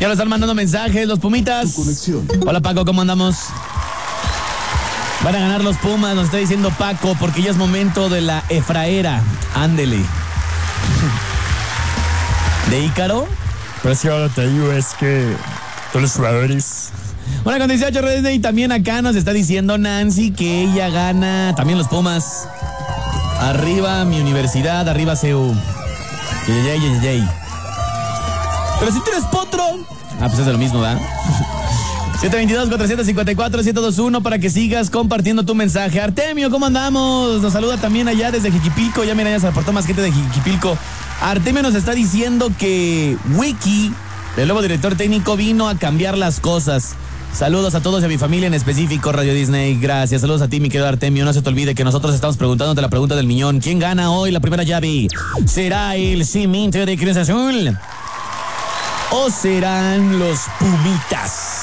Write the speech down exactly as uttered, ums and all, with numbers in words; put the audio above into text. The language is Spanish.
Ya nos están mandando mensajes los Pumitas. Hola Paco, ¿cómo andamos? Van a ganar los Pumas, nos está diciendo Paco, porque ya es momento de la Efraera. Ándele. ¿De Ícaro? Pues que ahora te digo es que todos los jugadores... Bueno, con dieciocho redes y también acá nos está diciendo Nancy que ella gana también los Pumas. Arriba mi universidad, arriba C U. Yey, yey, yey, yey. Pero si tú eres potro. Ah, pues es de lo mismo, ¿verdad? siete dos dos, cuatro cinco cuatro, siete dos uno para que sigas compartiendo tu mensaje. Artemio, ¿cómo andamos? Nos saluda también allá desde Jiquipilco. Ya mira, ya se reportó más gente de Jiquipilco. Artemio nos está diciendo que Wiki, el nuevo director técnico, vino a cambiar las cosas. Saludos a todos y a mi familia en específico, Radio Disney. Gracias. Saludos a ti, mi querido Artemio. No se te olvide que nosotros estamos preguntándote la pregunta del millón. ¿Quién gana hoy la primera llave? ¿Será el Cementerio de Cruz Azul? ¿O serán los Pumitas?